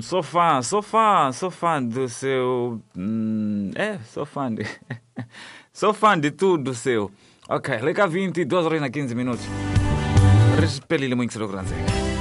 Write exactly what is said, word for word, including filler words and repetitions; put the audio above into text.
sou fã, sou fã, sou fã do seu... Hum, é, sou fã de... sou fã de tudo seu. Ok, liga vinte, duas horas e quinze minutos. Respelile muito segurança.